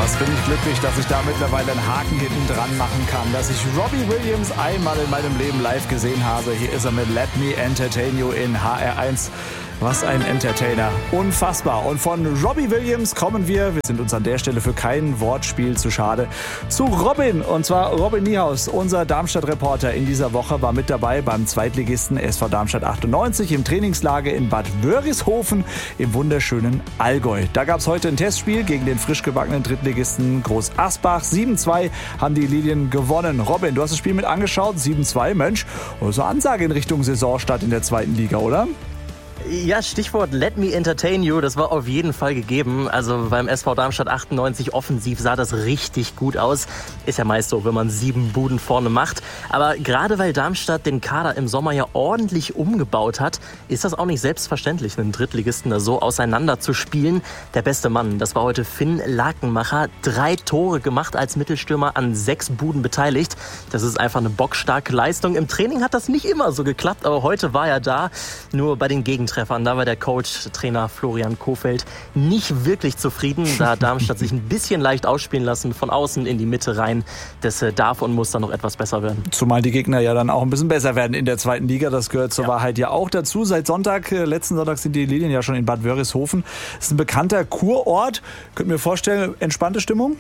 Was bin ich glücklich, dass ich da mittlerweile einen Haken hinten dran machen kann, dass ich Robbie Williams einmal in meinem Leben live gesehen habe. Hier ist er mit Let Me Entertain You in HR1. Was ein Entertainer. Unfassbar. Und von Robbie Williams kommen wir sind uns an der Stelle für kein Wortspiel zu schade, zu Robin. Und zwar Robin Niehaus, unser Darmstadt-Reporter in dieser Woche, war mit dabei beim Zweitligisten SV Darmstadt 98 im Trainingslager in Bad Wörishofen im wunderschönen Allgäu. Da gab es heute ein Testspiel gegen den frisch gebackenen Drittligisten Groß Asbach. 7-2 haben die Lilien gewonnen. Robin, du hast das Spiel mit angeschaut. 7-2, Mensch, so Ansage in Richtung Saisonstart in der zweiten Liga, oder? Ja, Stichwort Let Me Entertain You, das war auf jeden Fall gegeben. Also beim SV Darmstadt 98 offensiv sah das richtig gut aus. Ist ja meist so, wenn man 7 Buden vorne macht. Aber gerade weil Darmstadt den Kader im Sommer ja ordentlich umgebaut hat, ist das auch nicht selbstverständlich, einen Drittligisten da so auseinander zu spielen. Der beste Mann, das war heute Finn Lakenmacher. 3 Tore gemacht als Mittelstürmer, an 6 Buden beteiligt. Das ist einfach eine bockstarke Leistung. Im Training hat das nicht immer so geklappt, aber heute war er da. Nur bei den Gegentreffern, da war der Coach, Trainer Florian Kohfeldt, nicht wirklich zufrieden. Da hat Darmstadt sich ein bisschen leicht ausspielen lassen, von außen in die Mitte rein. Das darf und muss dann noch etwas besser werden. Zumal die Gegner ja dann auch ein bisschen besser werden in der zweiten Liga. Das gehört zur Wahrheit ja auch dazu. Seit Sonntag, letzten Sonntag sind die Lilien ja schon in Bad Wörishofen. Das ist ein bekannter Kurort. Könnt ihr mir vorstellen, entspannte Stimmung?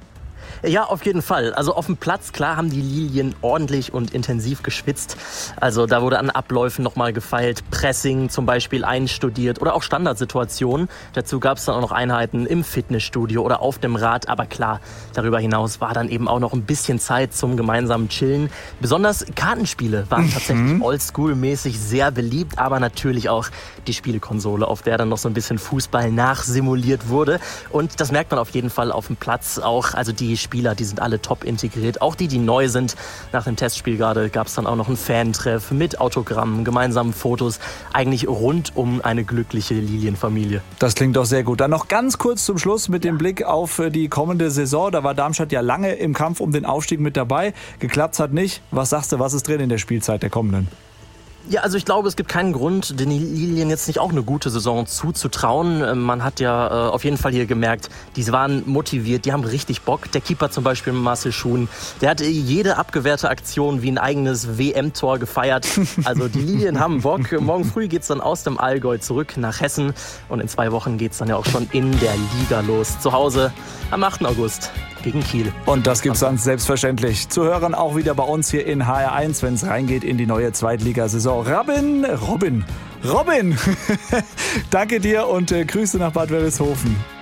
Ja, auf jeden Fall. Also auf dem Platz, klar, haben die Lilien ordentlich und intensiv geschwitzt. Also da wurde an Abläufen nochmal gefeilt, Pressing zum Beispiel einstudiert oder auch Standardsituationen. Dazu gab es dann auch noch Einheiten im Fitnessstudio oder auf dem Rad. Aber klar, darüber hinaus war dann eben auch noch ein bisschen Zeit zum gemeinsamen Chillen. Besonders Kartenspiele waren tatsächlich oldschool-mäßig sehr beliebt, aber natürlich auch die Spielekonsole, auf der dann noch so ein bisschen Fußball nachsimuliert wurde. Und das merkt man auf jeden Fall auf dem Platz auch. Also die Spieler, die sind alle top integriert. Auch die neu sind. Nach dem Testspiel gerade gab es dann auch noch einen Fantreff mit Autogrammen, gemeinsamen Fotos. Eigentlich rund um eine glückliche Lilienfamilie. Das klingt doch sehr gut. Dann noch ganz kurz zum Schluss mit dem Blick auf die kommende Saison. Da war Darmstadt ja lange im Kampf um den Aufstieg mit dabei. Geklappt hat nicht. Was sagst du, was ist drin in der Spielzeit der kommenden? Ja, also ich glaube, es gibt keinen Grund, den Lilien jetzt nicht auch eine gute Saison zuzutrauen. Man hat ja auf jeden Fall hier gemerkt, die waren motiviert, die haben richtig Bock. Der Keeper zum Beispiel, Marcel Schuhn, der hat jede abgewehrte Aktion wie ein eigenes WM-Tor gefeiert. Also die Lilien haben Bock. Morgen früh geht's dann aus dem Allgäu zurück nach Hessen. Und in 2 Wochen geht's dann ja auch schon in der Liga los. Zu Hause am 8. August. Gegen Kiel. Und das gibt's dann selbstverständlich zu hören, auch wieder bei uns hier in HR1, wenn es reingeht in die neue Zweitligasaison. Robin, danke dir und Grüße nach Bad Wörishofen.